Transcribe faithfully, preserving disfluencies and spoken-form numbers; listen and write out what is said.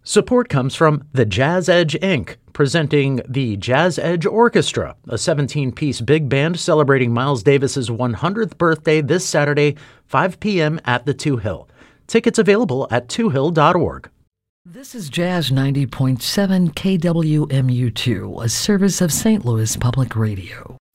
Support comes from the Jazz Edge, Incorporated, presenting the Jazz Edge Orchestra, a seventeen-piece big band celebrating Miles Davis's one hundredth birthday this Saturday, five p.m. at the Two Hill. Tickets available at two hill dot org. This is Jazz ninety point seven K W M U two, a service of Saint Louis Public Radio.